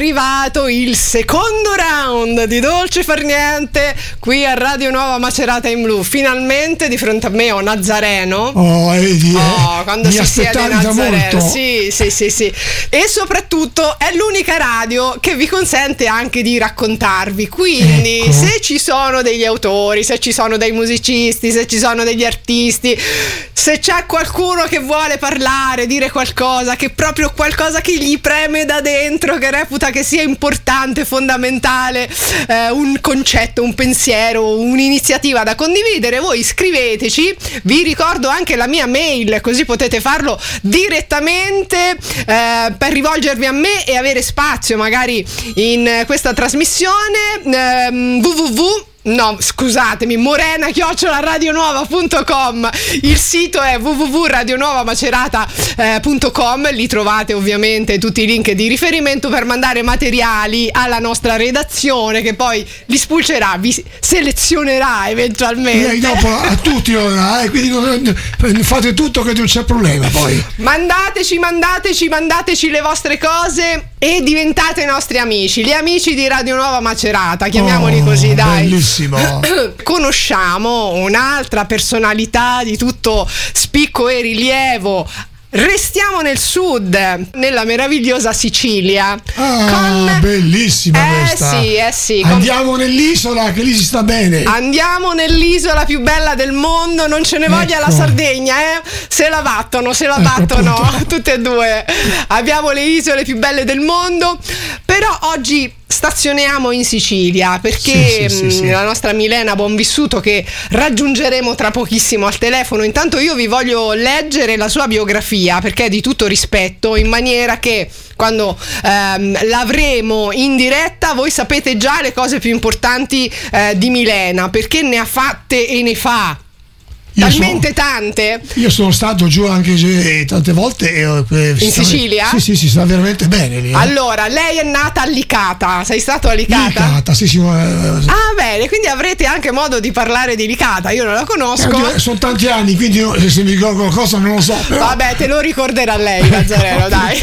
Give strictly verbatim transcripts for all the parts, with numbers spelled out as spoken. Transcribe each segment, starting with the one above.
arrivato il secondo round di Dolce Far Niente qui a Radio Nuova Macerata in Blu. Finalmente di fronte a me ho Nazareno. Oh, vedi, oh eh. quando Mi si siede Nazareno. Molto. Sì, sì, sì, sì. E soprattutto è l'unica radio che vi consente anche di raccontarvi. Quindi, ecco. se ci sono degli autori, se ci sono dei musicisti, se ci sono degli artisti, se c'è qualcuno che vuole parlare, dire qualcosa, che proprio qualcosa che gli preme da dentro, che reputa che sia importante, fondamentale, eh, un concetto, un pensiero, un'iniziativa da condividere, voi scriveteci. Vi ricordo anche la mia mail, così potete farlo direttamente eh, per rivolgervi a me e avere spazio magari in questa trasmissione. eh, www No, scusatemi, morena chiocciola radionuova punto com. Il sito è w w w punto radionuovamacerata punto com. Lì trovate ovviamente tutti i link di riferimento per mandare materiali alla nostra redazione, che poi li spulcerà, vi selezionerà eventualmente. Lei dopo a tutti ora, eh, quindi non, fate tutto che non c'è problema poi. Mandateci, mandateci, mandateci le vostre cose e diventate nostri amici, gli amici di Radio Nuova Macerata, chiamiamoli oh, così, dai. Bellissimo. Conosciamo un'altra personalità di tutto spicco e rilievo. Restiamo nel sud, nella meravigliosa Sicilia. Ah, con... bellissima eh, questa. Sì, eh sì. Andiamo con... nell'isola, che lì si sta bene. Andiamo nell'isola più bella del mondo, non ce ne voglia ecco. la Sardegna, eh? Se la battono, se la ecco, battono, appunto. tutte e due. Abbiamo le isole più belle del mondo, però oggi stazioniamo in Sicilia perché sì, sì, sì, sì. la nostra Milena Buonvissuto, che raggiungeremo tra pochissimo al telefono, intanto io vi voglio leggere la sua biografia, perché è di tutto rispetto, in maniera che quando ehm, l'avremo in diretta voi sapete già le cose più importanti eh, di Milena, perché ne ha fatte e ne fa Io talmente sono, tante. Io sono stato giù anche eh, tante volte eh, in sta, Sicilia? Sì, sì, si sta veramente bene lì. Eh. Allora, lei è nata a Licata. Sei stato a Licata? Licata, sì, sì. Eh, ah, bene, quindi avrete anche modo di parlare di Licata. Io non la conosco. Eh, sono tanti anni, quindi io, se mi ricordo qualcosa non lo so. Però. Vabbè, te lo ricorderà lei, Nazareno, dai.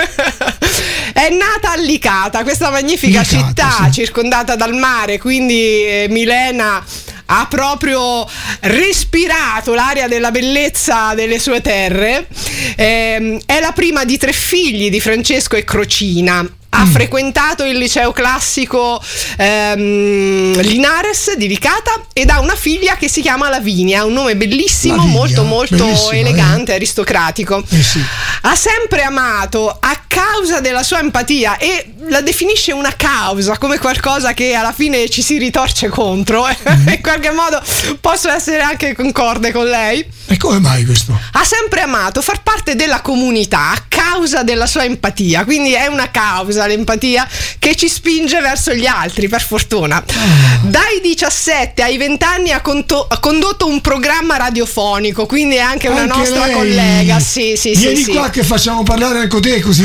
È nata a Licata, questa magnifica Licata, città sì. circondata dal mare, quindi eh, Milena ha proprio respirato l'aria della bellezza delle sue terre. Eh, è la prima di tre figli di Francesco e Crocina. Ha mm. frequentato il liceo classico ehm, Linares di Licata ed ha una figlia che si chiama Lavinia, un nome bellissimo, Lavinia, molto molto elegante, eh. aristocratico. Eh sì. Ha sempre amato a causa della sua empatia, e la definisce una causa come qualcosa che alla fine ci si ritorce contro. Mm. In qualche modo posso essere anche concorde con lei. E come mai questo? Ha sempre amato far parte della comunità a causa della sua empatia, quindi è una causa, l'empatia, che ci spinge verso gli altri, per fortuna. Oh. Dai diciassette ai venti anni ha, conto- ha condotto un programma radiofonico, quindi è anche una anche nostra lei. collega. Sì, sì, Vieni sì, qua sì. che facciamo parlare anche te così.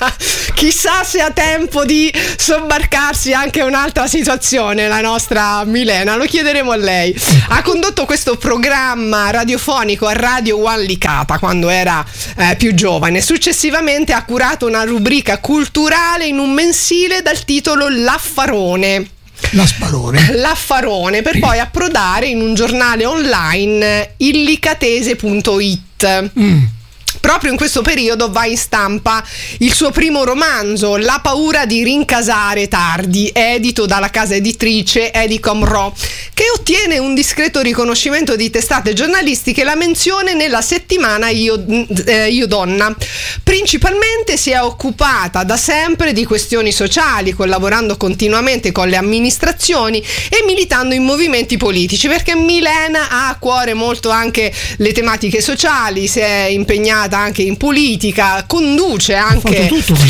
Chissà se ha tempo di sobbarcarsi anche un'altra situazione la nostra Milena, lo chiederemo a lei. Ha condotto questo programma radiofonico a Radio One Licata quando era eh, più giovane. Successivamente ha curato una rubrica culturale in un mensile dal titolo L'Affarone. L'Affarone. L'Affarone, per poi approdare in un giornale online, il licatese punto it. Mm. Proprio in questo periodo va in stampa il suo primo romanzo, La paura di rincasare tardi, edito dalla casa editrice Edicom Ro, che ottiene un discreto riconoscimento di testate giornalistiche e la menzione nella settimana Io, eh, Io Donna. Principalmente si è occupata da sempre di questioni sociali, collaborando continuamente con le amministrazioni e militando in movimenti politici, perché Milena ha a cuore molto anche le tematiche sociali, si è impegnata anche in politica, conduce anche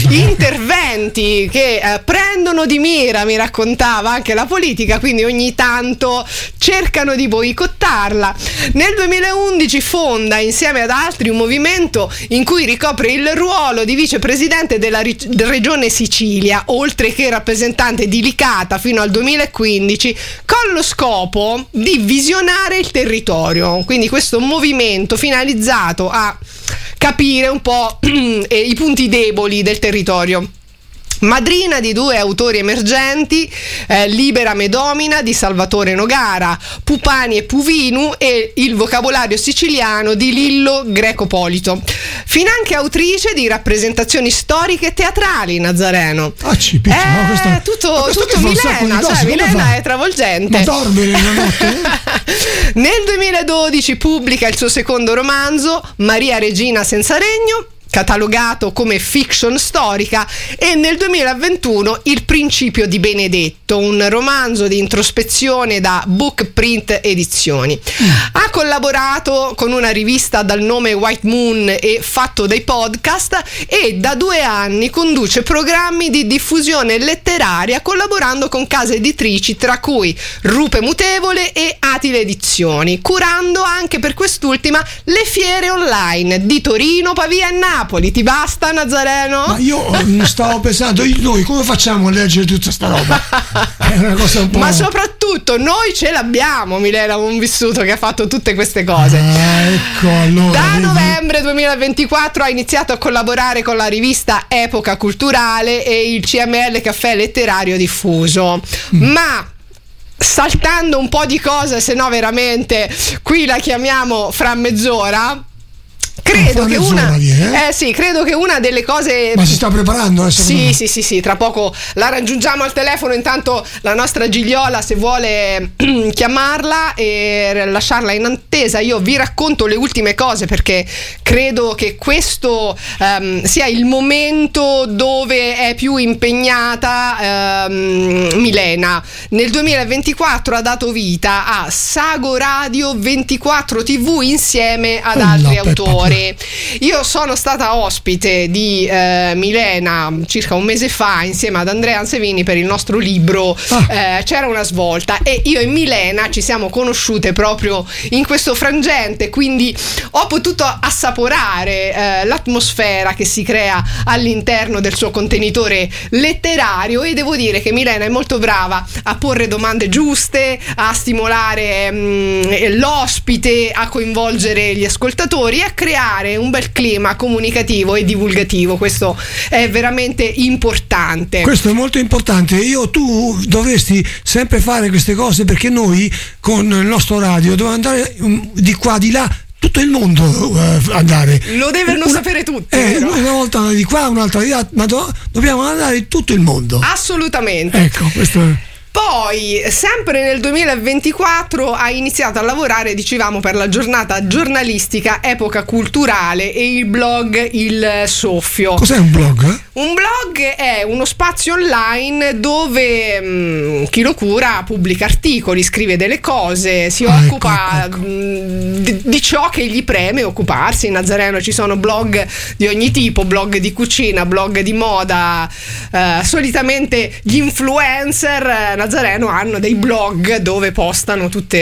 interventi che eh, prendono di mira, mi raccontava, anche la politica, quindi ogni tanto cercano di boicottarla. Nel duemilaundici fonda insieme ad altri un movimento in cui ricopre il ruolo di vicepresidente della ri- regione Sicilia, oltre che rappresentante di Licata fino al duemilaquindici, con lo scopo di visionare il territorio. Quindi questo movimento finalizzato a capire un po' i punti deboli del territorio. Madrina di due autori emergenti, eh, Libera me domina di Salvatore Nogara, Pupani e Puvinu e Il vocabolario siciliano di Lillo Grecopolito. Finanche autrice di rappresentazioni storiche e teatrali, Nazareno. Ah, ci picchia, eh, ma questa, tutto, ma questo tutto Milena, cose, cioè Milena fa? È travolgente. Ma dorme nella notte? Nel duemiladodici pubblica il suo secondo romanzo, Maria Regina senza regno, catalogato come fiction storica, e nel duemilaventuno Il principio di Benedetto, un romanzo di introspezione da Bookprint Edizioni. Mm. Ha collaborato con una rivista dal nome White Moon e fatto dei podcast, e da due anni conduce programmi di diffusione letteraria collaborando con case editrici tra cui Rupe Mutevole e Atile Edizioni, curando anche per quest'ultima le fiere online di Torino, Pavia e Napoli. Ti basta, Nazareno? Ma io mi stavo pensando, noi come facciamo a leggere tutta sta roba? È una cosa un po'. Ma soprattutto noi ce l'abbiamo, Milena, un vissuto che ha fatto tutte queste cose. Ah, ecco, allora, da vedi? novembre duemilaventiquattro ha iniziato a collaborare con la rivista Epoca Culturale e il C M L Caffè Letterario Diffuso. Mm. Ma saltando un po' di cose, se no veramente qui la chiamiamo fra mezz'ora. Credo che una eh? eh sì, credo che una delle cose. Ma si sta preparando? Sì, sì, sì, sì, tra poco la raggiungiamo al telefono. Intanto la nostra Gigliola, se vuole chiamarla e lasciarla in attesa, io vi racconto le ultime cose, perché credo che questo um, sia il momento dove è più impegnata um, Milena. Nel duemilaventiquattro ha dato vita a Sago Radio ventiquattro tivù insieme ad altri no, autori. Io sono stata ospite di eh, Milena circa un mese fa insieme ad Andrea Ansevini per il nostro libro ah. eh, C'era una svolta, e io e Milena ci siamo conosciute proprio in questo frangente, quindi ho potuto assaporare eh, l'atmosfera che si crea all'interno del suo contenitore letterario, e devo dire che Milena è molto brava a porre domande giuste, a stimolare mh, l'ospite, a coinvolgere gli ascoltatori e a creare un bel clima comunicativo e divulgativo. Questo è veramente importante. Questo è molto importante. Io tu dovresti sempre fare queste cose, perché noi con il nostro radio dobbiamo andare di qua di là, tutto il mondo uh, andare. Lo devono una, sapere tutti. Eh, una volta di qua, un'altra di là, ma do, dobbiamo andare in tutto il mondo. Assolutamente. Ecco, questo è. Poi, sempre nel duemilaventiquattro, ha iniziato a lavorare, dicevamo, per la giornata giornalistica Epoca Culturale e il blog Il Soffio. Cos'è un blog? Un blog è uno spazio online dove mh, chi lo cura pubblica articoli, scrive delle cose, si ah, occupa ecco, ecco. Mh, di, di ciò che gli preme occuparsi. In Nazareno ci sono blog di ogni tipo, blog di cucina, blog di moda, eh, solitamente gli influencer Nazareno hanno dei blog dove postano tutte.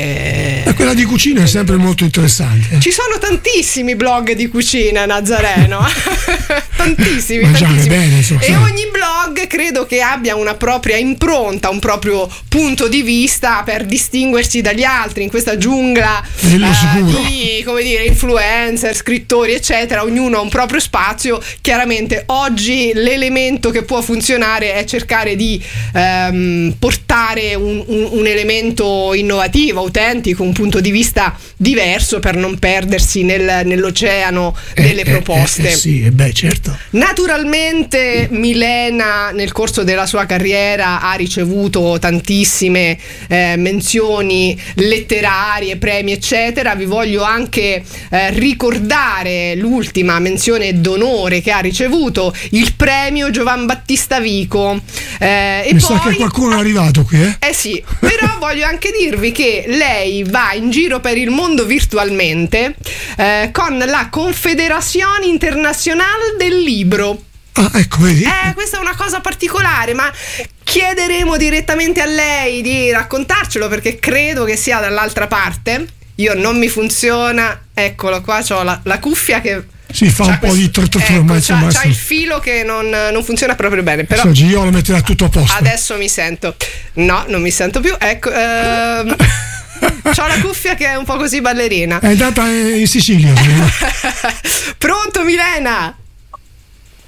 E quella di cucina è sempre molto interessante. Ci sono tantissimi blog di cucina, Nazareno. tantissimi, Mangiare tantissimi. Bene, so, e sai. ogni blog credo che abbia una propria impronta, un proprio punto di vista per distinguersi dagli altri in questa giungla uh, di, come dire, influencer, scrittori, eccetera. Ognuno ha un proprio spazio. Chiaramente oggi l'elemento che può funzionare è cercare di um, portare un, un, un elemento innovativo, autentico, un punto di vista diverso, per non perdersi nel, nell'oceano eh, delle eh, proposte. Eh, eh, sì, beh, certo. Naturalmente Milena nel corso della sua carriera ha ricevuto tantissime eh, menzioni letterarie, premi, eccetera. Vi voglio anche eh, ricordare l'ultima menzione d'onore che ha ricevuto, il premio Giovan Battista Vico. Eh, e Mi poi sa che qualcuno è arrivato qui, eh? Eh sì, però voglio anche dirvi che lei va in giro per il mondo virtualmente eh, con la Confederazione Internazionale del Libro. Ah, ecco, vedi? Eh, questa è una cosa particolare, ma chiederemo direttamente a lei di raccontarcelo, perché credo che sia dall'altra parte. Io non mi funziona, eccolo qua, c'ho la, la cuffia che si fa un po' di trottotrotto, ecco, ma insomma c'ha, c'ha il filo che non, non funziona proprio bene, però so, io lo metterà tutto a posto. Adesso mi sento. No, non mi sento più. Ecco, ehm, c'ho la cuffia che è un po' così ballerina. È andata in Sicilia. Pronto, Milena?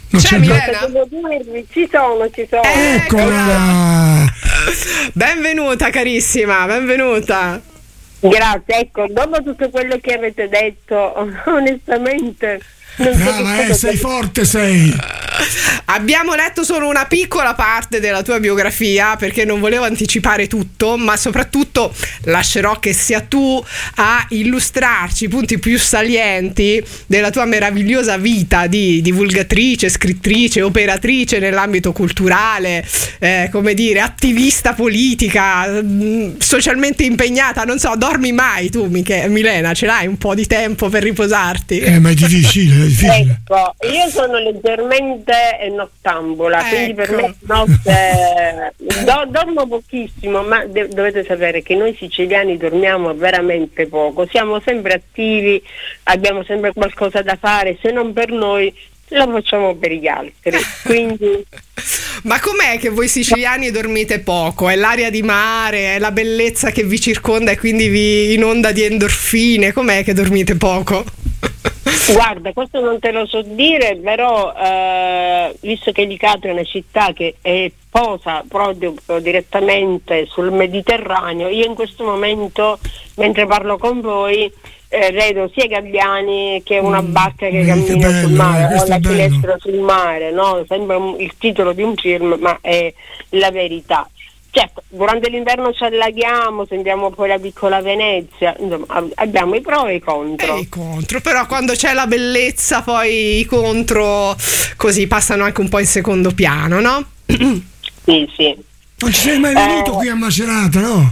Non c'è, c'è Milena? Ci sono, ci sono. Eccola! Benvenuta carissima, benvenuta. Grazie, ecco, dopo tutto quello che avete detto, onestamente non so Brava, che eh, sei forte, sei. Abbiamo letto solo una piccola parte della tua biografia perché non volevo anticipare tutto, ma soprattutto lascerò che sia tu a illustrarci i punti più salienti della tua meravigliosa vita di divulgatrice, scrittrice, operatrice nell'ambito culturale, eh, come dire, attivista politica, mh, socialmente impegnata. Non so, dormi mai tu, Mich- Milena? Ce l'hai un po' di tempo per riposarti? Eh, ma è difficile, è difficile. Ecco, io sono leggermente nottambula, ecco. quindi per me notte do, dormo pochissimo, ma de- dovete sapere che noi siciliani dormiamo veramente poco, siamo sempre attivi, abbiamo sempre qualcosa da fare, se non per noi lo facciamo per gli altri. Quindi ma com'è che voi siciliani dormite poco? È l'aria di mare, è la bellezza che vi circonda e quindi vi inonda di endorfine? Com'è che dormite poco? guarda, questo non te lo so dire, però eh, visto che Licata è una città che è posa proprio direttamente sul Mediterraneo, io in questo momento, mentre parlo con voi, eh, vedo sia i gabbiani che una barca che mm, cammina bello, sul mare, eh, o la bello. finestra sul mare, no? Sembra un, il titolo di un film, ma è la verità. Certo, durante l'inverno ci allaghiamo, sentiamo poi la piccola Venezia, insomma abbiamo i pro e i contro. E i contro, però quando c'è la bellezza poi i contro così passano anche un po' in secondo piano, no? Sì, sì. Non ci sei mai venuto Eh, qui a Macerata, no?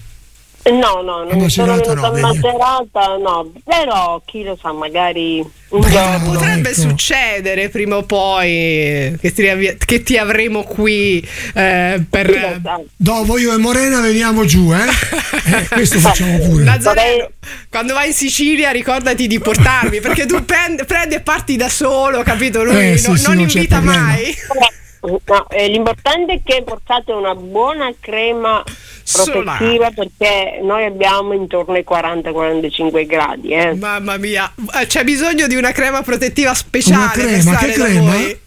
No, no, non A sono Macerata venuta no, a vedi. Macerata, no, però chi lo sa, magari un Bravo. giorno. Potrebbe ecco. succedere prima o poi che ti, avvi- che ti avremo qui eh, per... Chi lo sa. Dopo io e Morena veniamo giù, eh? eh questo facciamo pure. Nazareno, quando vai in Sicilia ricordati di portarmi perché tu prendi, prendi e parti da solo, capito? Lui Eh, sì, no- sì, non non c'è invita problema. mai. No, eh, l'importante è che portate una buona crema protettiva, perché noi abbiamo intorno ai quaranta quarantacinque gradi, eh. Mamma mia, eh, c'è bisogno di una crema protettiva speciale Una per crema, stare che da crema? voi.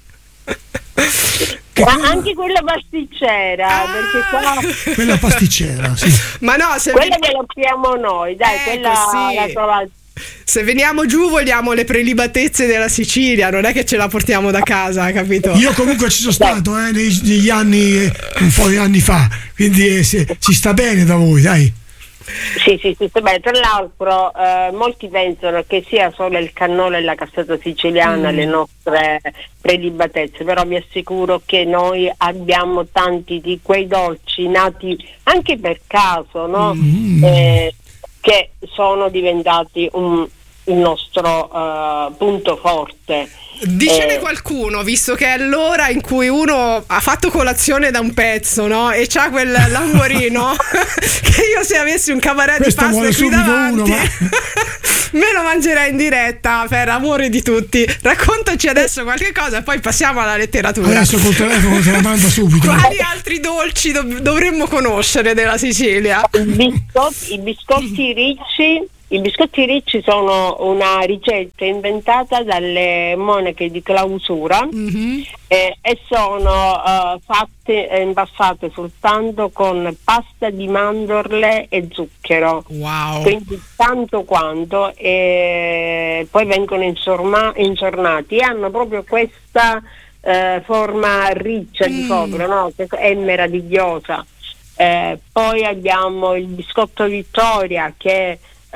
Che Ma quella- anche quella pasticcera, Ah! perché qua Quella pasticcera, sì. Ma no, se, quella vi- ve la offriamo noi, dai, Ecco, quella sì. la trovate. se veniamo giù vogliamo le prelibatezze della Sicilia, non è che ce la portiamo da casa, capito? Io comunque ci sono stato eh, nei- negli anni, eh, un po' di anni fa, quindi eh, si, si sta bene da voi, dai. Sì, sì, sì, sì. Beh, tra l'altro eh, molti pensano che sia solo il cannolo e la cassata siciliana Mm. le nostre prelibatezze, però vi assicuro che noi abbiamo tanti di quei dolci nati anche per caso, no? Mm. Eh, che sono diventati un, il nostro eh, punto forte. Dicene Eh. qualcuno, visto che è l'ora in cui uno ha fatto colazione da un pezzo, no? E c'ha quel languorino che io se avessi un cabaret Questo di pasta vuole qui subito davanti uno, ma- me lo mangerei in diretta per amore di tutti. Raccontaci adesso qualche cosa e poi passiamo alla letteratura. Adesso col telefono te la mando subito. Quali altri dolci dov- dovremmo conoscere della Sicilia? I biscotti, i biscotti ricci, i biscotti ricci sono una ricetta inventata dalle monache di clausura Mhm. eh, e sono eh, fatte e impastate soltanto con pasta di mandorle e zucchero. Wow. Quindi tanto quanto, e poi vengono insorma- insornati e hanno proprio questa eh, forma riccia di Mm. sopra, no? Che è meravigliosa. Eh, poi abbiamo il biscotto Vittoria, che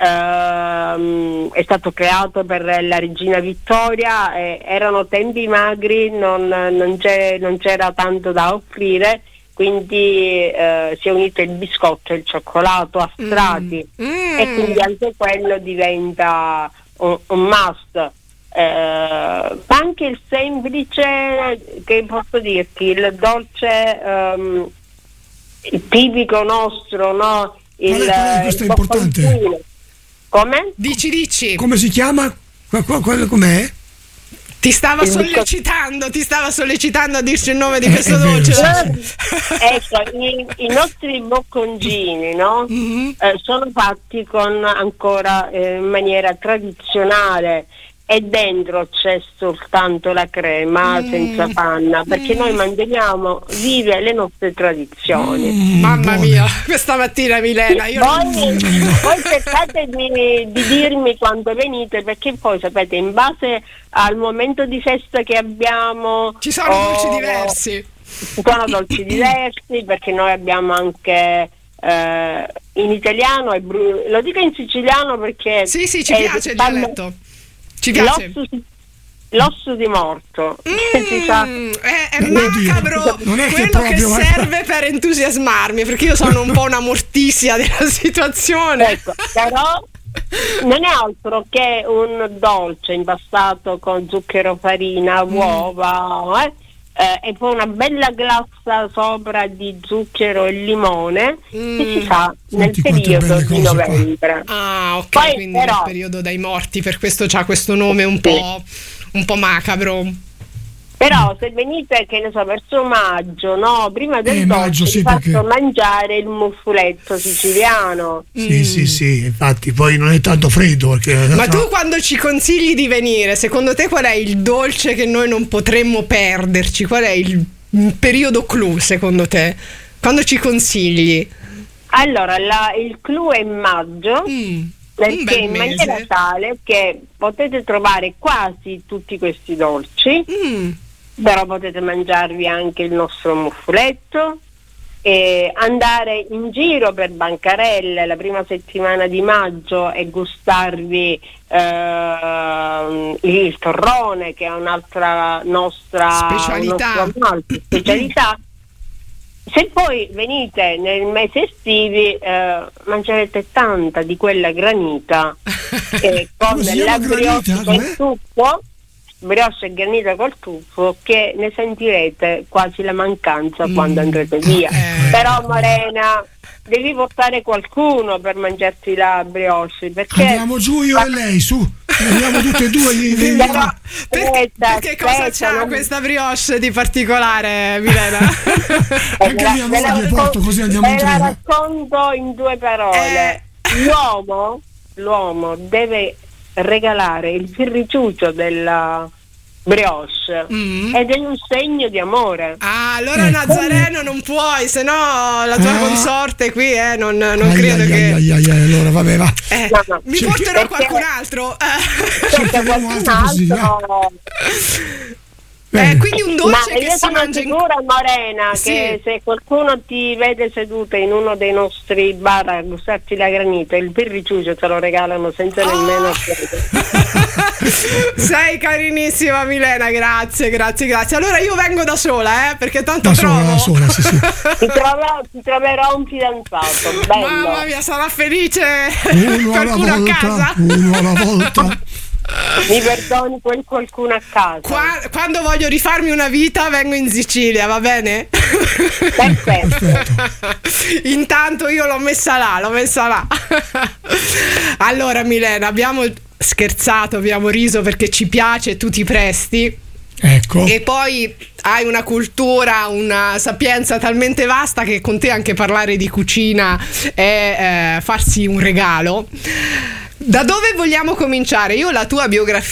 ehm, è stato creato per la regina Vittoria, eh, erano tempi magri, non, non, c'è, non c'era tanto da offrire, quindi eh, si è unito il biscotto e il cioccolato a strati Mm. e quindi anche quello diventa un, un must. Eh, anche il semplice, che posso dirti, il dolce ehm, il tipico nostro, no? Il, Qual è, qual è? Questo è il importante. bocconcino. Come? Dici, dici. Come si chiama? Qua- qua- quello com'è? Ti stava Il biscotto- sollecitando, ti stava sollecitando a dirci il nome di Eh, questo è vero, dolce. sì, Ecco, i, i nostri bocconcini, no? Mhm. Eh, sono fatti con ancora eh, in maniera tradizionale e dentro c'è soltanto la crema mm. senza panna, perché mm. noi manteniamo vive le nostre tradizioni. Mm, mamma buone. Mia, questa mattina Milena io voi, non... voi cercate di, di dirmi quando venite, perché poi sapete, in base al momento di festa che abbiamo ci sono oh, dolci diversi ci sono dolci diversi, perché noi abbiamo anche eh, in italiano e bru- lo dico in siciliano perché sì sì ci piace il dialetto, ci piace l'osso, l'osso di morto mm, si sa. è, è macabro, non è quello che, che serve per entusiasmarmi, perché io sono un po' una mortisia della situazione. Ecco, però non è altro che un dolce impastato con zucchero, farina, mm. uova eh? Eh, e poi una bella glassa sopra di zucchero e limone mm. che si fa nel Senti periodo di novembre. Ah, ok, poi, quindi però, nel periodo dei morti, per questo c'ha questo nome un po', un po' macabro. Però se venite, che ne so, verso maggio, no? Prima del eh, dolce maggio, sì, vi faccio perché... mangiare il muffuletto siciliano. Sì, mm. sì, sì, infatti poi non è tanto freddo perché... Ma tu quando ci consigli di venire, secondo te qual è il dolce che noi non potremmo perderci? Qual è il periodo clou secondo te? Quando ci consigli? Allora, la, il clou è in maggio. Mm. Perché in maniera tale che potete trovare quasi tutti questi dolci, mm. però potete mangiarvi anche il nostro muffuletto e andare in giro per bancarelle la prima settimana di maggio e gustarvi eh, il torrone, che è un'altra nostra specialità, nostra specialità. Se poi venite nel mese estivi eh, mangerete tanta di quella granita eh, con la brioche col tuffo, brioche e granita col tuffo, che ne sentirete quasi la mancanza mm. quando andrete via. Eh. Però Morena, devi portare qualcuno per mangiarti la brioche, perché andiamo giù io e lei, su, andiamo tutte e due gli, gli... Però, perché, perché cosa c'ha non... questa brioche di particolare, Milena? Anche mia moglie porto, così andiamo in treno. Ve la racconto in due parole. Eh. L'uomo, l'uomo deve regalare il firriciuccio della brioche mm. ed è un segno di amore. Ah, allora eh, Nazareno come? Non puoi, se no la tua ah. consorte qui eh, non, non ai, credo ai, che ai, ai, ai, allora vabbè va eh, no, no. mi Cerchi... porterò perché... qualcun altro qualcun altro Eh, quindi un dolce ma che io si sono mangia sicura in... Morena sì. che se qualcuno ti vede seduta in uno dei nostri bar a gustarti la granita, il birriciuccio te lo regalano senza oh. nemmeno sei carinissima Milena, grazie grazie grazie. Allora io vengo da sola eh perché tanto da trovo sola, da sola, sì, sì. ti, troverò, ti troverò un fidanzato bello. Mamma mia, sarà felice uno alla volta, a casa uno alla volta. Mi perdoni quel qualcuno a casa. Qua, quando voglio rifarmi una vita vengo in Sicilia, va bene? Perfetto. Intanto io l'ho messa là, l'ho messa là. Allora Milena, abbiamo scherzato, abbiamo riso perché ci piace, tu ti presti. Ecco. E poi hai una cultura, una sapienza talmente vasta che con te anche parlare di cucina è eh, farsi un regalo. Da dove vogliamo cominciare? Io la tua biografia